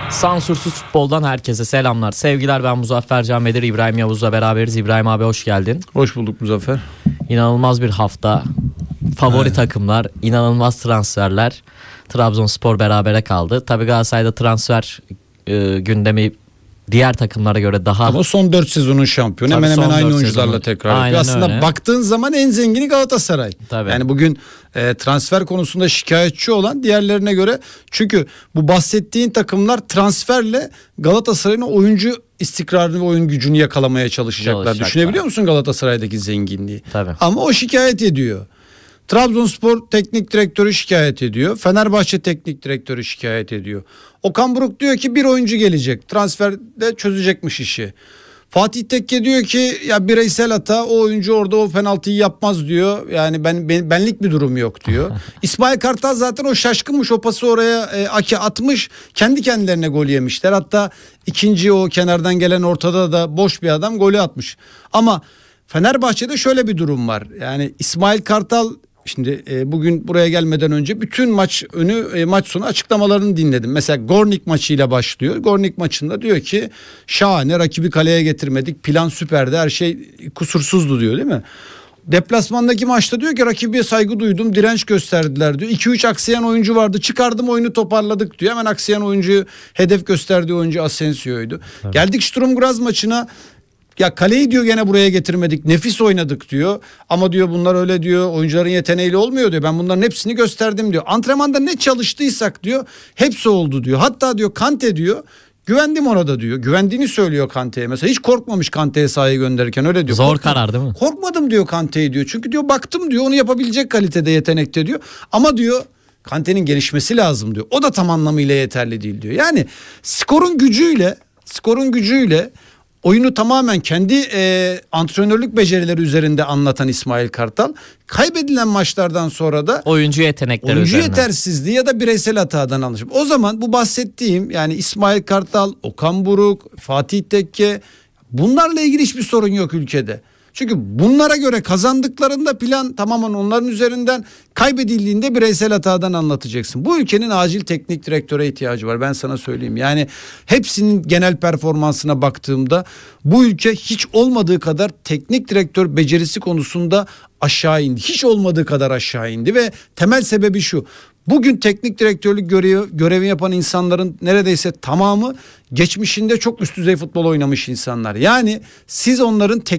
Sansursuz Futbol'dan herkese selamlar, sevgiler. Ben Muzaffer Can Bedir, İbrahim Yavuz'la beraberiz. İbrahim abi hoş geldin. Hoş bulduk Muzaffer. İnanılmaz bir hafta. Favori takımlar, inanılmaz transferler. Trabzonspor berabere kaldı. Tabii Galatasaray'da transfer gündemi diğer takımlara göre daha... Ama son 4 sezonun şampiyonu, Tabii hemen hemen aynı oyuncularla sezonun. tekrar Aynen yapıyor. Aslında öyle. baktığın zaman en zengini Galatasaray. Tabii. Yani bugün transfer konusunda şikayetçi olan diğerlerine göre, çünkü bu bahsettiğin takımlar transferle Galatasaray'ın oyuncu istikrarını ve oyun gücünü yakalamaya çalışacaklar. Düşünebiliyor musun Galatasaray'daki zenginliği? Tabii. Ama o şikayet ediyor. Trabzonspor teknik direktörü şikayet ediyor. Fenerbahçe teknik direktörü şikayet ediyor. Okan Buruk diyor ki bir oyuncu gelecek. Transferde çözecekmiş işi. Fatih Tekke diyor ki ya bireysel hata, o oyuncu orada o penaltıyı yapmaz diyor. Yani benlik bir durum yok diyor. İsmail Kartal zaten o şaşkınmış, o pası oraya Aki atmış. Kendi kendilerine gol yemişler. Hatta ikinci o kenardan gelen ortada da boş bir adam golü atmış. Ama Fenerbahçe'de şöyle bir durum var. Yani İsmail Kartal, şimdi bugün buraya gelmeden önce bütün maç sonu açıklamalarını dinledim. Mesela Gornik maçıyla başlıyor. Gornik maçında diyor ki şahane, rakibi kaleye getirmedik, plan süperdi, her şey kusursuzdu diyor, değil mi? Deplasmandaki maçta diyor ki rakibe saygı duydum, direnç gösterdiler diyor. 2-3 aksayan oyuncu vardı, çıkardım, oyunu toparladık diyor. Hemen aksayan oyuncuyu, hedef gösterdiği oyuncu Asensio'ydu. Evet. Geldik Sturm Graz maçına. Ya kaleyi diyor gene buraya getirmedik, nefis oynadık diyor. Ama diyor bunlar öyle diyor, oyuncuların yeteneğiyle olmuyor diyor. Ben bunların hepsini gösterdim diyor. Antrenmanda ne çalıştıysak diyor hepsi oldu diyor. Hatta diyor Kante diyor güvendim orada diyor. Güvendiğini söylüyor Kante'ye mesela. Hiç korkmamış Kante'ye sahaya gönderirken, öyle diyor. Zor karar değil mi? Korkmadım diyor Kante'yi diyor. Çünkü diyor baktım diyor onu yapabilecek kalitede, yetenekte diyor. Ama diyor Kante'nin gelişmesi lazım diyor. O da tam anlamıyla yeterli değil diyor. Yani skorun gücüyle oyunu tamamen kendi antrenörlük becerileri üzerinde anlatan İsmail Kartal, kaybedilen maçlardan sonra da oyuncu yetenekleri oyuncu üzerine, yetersizliği ya da bireysel hatadan anlaşılır. O zaman bu bahsettiğim, yani İsmail Kartal, Okan Buruk, Fatih Tekke, bunlarla ilgili hiçbir sorun yok ülkede. Çünkü bunlara göre kazandıklarında plan tamamen onların üzerinden, kaybedildiğinde bireysel hatadan anlatacaksın. Bu ülkenin acil teknik direktöre ihtiyacı var, ben sana söyleyeyim. Yani hepsinin genel performansına baktığımda bu ülke hiç olmadığı kadar teknik direktör becerisi konusunda aşağı indi. Hiç olmadığı kadar aşağı indi ve temel sebebi şu: bugün teknik direktörlük görevi yapan insanların neredeyse tamamı geçmişinde çok üst düzey futbol oynamış insanlar. Yani siz onların